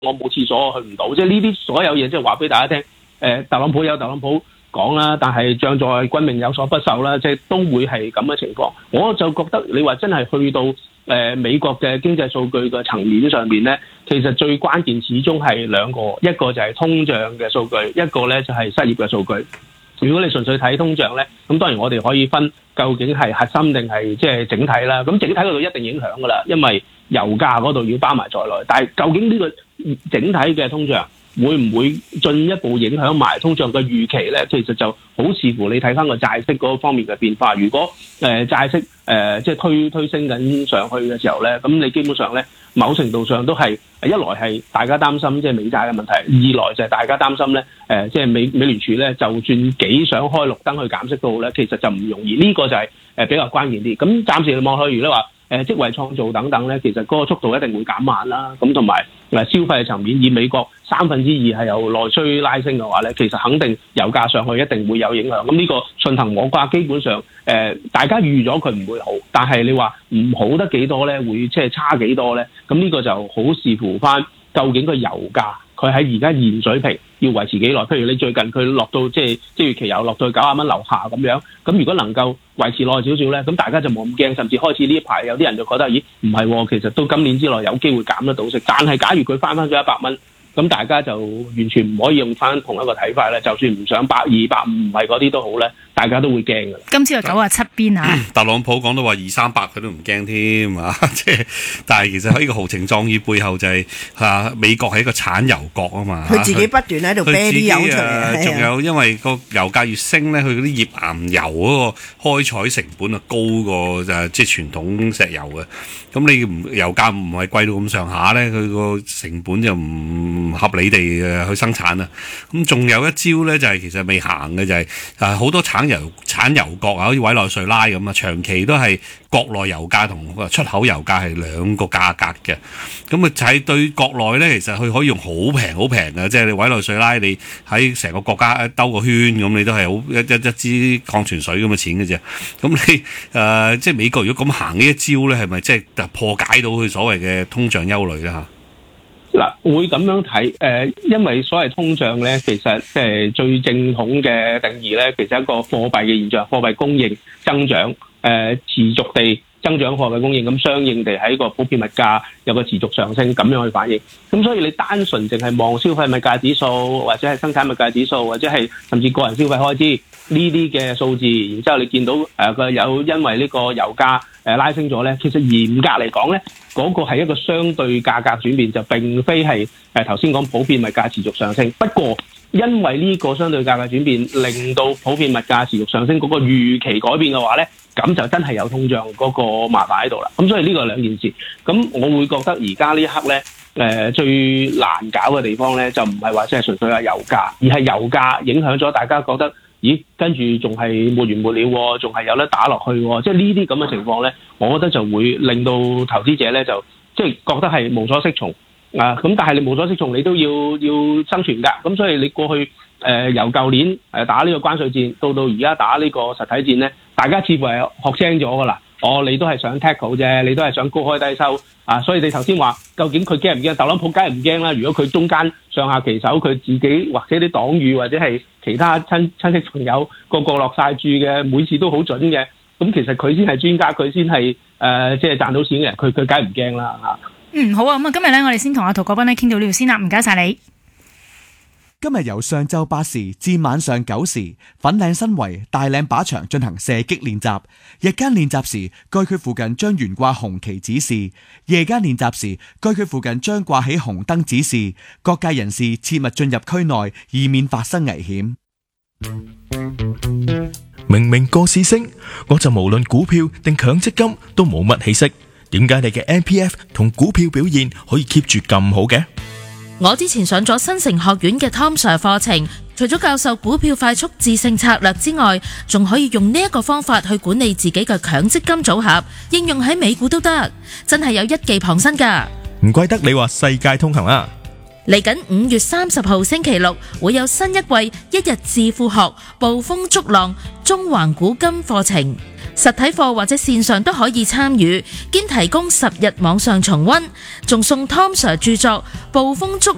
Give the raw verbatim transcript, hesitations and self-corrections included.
我冇廁所我去唔到，即係呢啲所有嘢即係話俾大家聽。誒、呃，特朗普有特朗普講啦，但係將在君命有所不受啦，即係都會係咁嘅情況。我就覺得你話真係去到誒、呃、美國嘅經濟數據嘅層面上面咧，其實最關鍵始終係兩個，一個就係通脹嘅數據，一個咧就係失業嘅數據。如果你純粹睇通脹咧，咁當然我哋可以分究竟係核心定係即係整體啦。咁整體嗰度一定影響噶啦，因為油價嗰度要包埋在內。但係究竟呢個整體嘅通脹會唔會進一步影響埋通脹嘅預期咧？其實就好視乎你睇翻個債息嗰方面嘅變化。如果誒、呃、債息誒、呃、即係推推升緊上去嘅時候咧，咁你基本上咧某程度上都係一來係大家擔心即係美債嘅問題，二來就係大家擔心咧誒即係美美聯儲咧就算幾想開綠燈去減息都好咧，其實就唔容易。呢、這個就係誒比較關鍵啲。咁暫時你望去，如果你話誒職位創造等等咧，其實嗰個速度一定會減慢啦。咁同埋誒消費嘅層面，以美國三分之二係由內需拉升嘅話咧，其實肯定油價上去一定會有影響。咁呢個順藤摸瓜，基本上誒、呃、大家預咗佢唔會好，但係你話唔好得幾多咧，會即係差幾多咧？咁呢個就好視乎翻究竟個油價佢喺而家現水平要維持幾耐。譬如你最近佢落到即係即月期油落到九十蚊樓下咁樣，咁如果能夠維持耐少少咧，咁大家就冇咁驚，甚至開始呢一排有啲人就覺得，咦唔係，其實都今年之內有機會減得到息。但係假如佢翻翻咗一百蚊，咁大家就完全唔可以用翻同一個睇法咧。就算唔想百二、百五唔係嗰啲都好咧，大家都會驚㗎啦。 今朝有九啊七邊啊！ 特朗普講到話二三百佢都唔驚添啊！即係，但係其實喺呢個豪情壯意背後就係、是、啊美國係一個產油國啊嘛。 佢自己不斷喺度啤啲油出嚟， 仲有因為個油價越升咧，佢嗰啲頁岩油嗰個開採成本啊高過就即係傳統石油嘅。咁你唔油價唔係貴到咁上下咧，佢個成本就唔合理地去生產啊。咁仲有一招咧，就係、是、其實未行嘅就係、是、啊好多產油產油國啊，好似委內瑞拉咁啊，長期都係國內油價同出口油價係兩個價格嘅。咁啊就係對國內咧，其實佢可以用好平好平嘅，即係你委內瑞拉你喺成個國家兜個圈咁，你都係好一一一支礦泉水咁嘅錢嘅啫。咁你誒、呃、即係美國如果咁行呢一招咧，係咪即係破解到佢所謂嘅通脹憂慮咧嚇？ 嗱，會咁樣睇，誒、呃，因為所謂通脹咧，其實即係最正統嘅定義咧，其實係一個貨幣嘅現象，貨幣供應增長，誒、呃，持續地增長貨幣供應，咁相應地喺個普遍物價有個持續上升，咁樣去反映。咁所以你單純淨係望消費物價指數，或者係生產物價指數，或者係甚至個人消費開支呢啲嘅數字，然之後你見到誒佢、呃、有因為呢個油價誒、呃、拉升咗咧，其實嚴格嚟講咧，嗰、那個係一個相對價格轉變，就並非係誒頭先講普遍物價持續上升。不過因為呢個相對價格轉變，令到普遍物價持續上升嗰個預期改變嘅話咧，咁就真係有通脹嗰個麻煩喺度啦。咁所以呢個係兩件事。咁我會覺得而家呢一刻咧，誒、呃、最難搞嘅地方咧，就唔係話即係純粹係油價，而係油價影響咗大家覺得，咦，跟住仲係沒完沒了，仲係有得打落去，即係呢啲咁嘅情況咧，我覺得就會令到投資者咧就即係覺得係無所適從啊。咁但係你無所適從，你都要要生存㗎。咁所以你過去誒、呃、由舊年誒打呢個關稅戰，到到而家打呢個實體戰咧，大家似乎係學精咗㗎啦。哦，你都係想 tackle 啫，你都係想高開低收啊。所以你頭先話究竟佢驚唔驚？特朗普梗係唔驚啦。如果佢中間上下其手，佢自己或者啲黨羽或者係其他親親戚朋友個個落晒注嘅，每次都好準嘅。咁其實佢先係專家，佢先係誒即係賺到錢嘅人，佢佢梗係唔驚啦嚇。 嗯，好啊。咁啊，今日咧我哋先同阿陶國斌咧傾到呢度先啦。唔該晒你。 今日由上晝八時至晚上九時，粉嶺新圍大嶺靶場進行射擊練習。日間練習時，該區附近將懸掛紅旗指示；夜間練習時，該區附近將掛起紅燈指示。各界人士切勿進入區內，以免發生危險。 明明個市升，我就無論股票定強積金都冇乜起色，點解你嘅 M P F 同股票表現可以 keep 住咁好嘅？ 我之前上咗新城學院嘅 Tom Sir 課程，除咗教授股票快速致勝策略之外，仲可以用呢一個方法去管理自己嘅強積金組合，應用喺美股都得，真係有一技傍身㗎。 唔怪得你話世界通行啦！ 嚟緊五月三十號星期六會有新一季一日致富學暴風逐浪中環古今課程，實體課或者線上都可以參與，兼提供十日網上重溫，仲送 Tom Sir 著作《暴風逐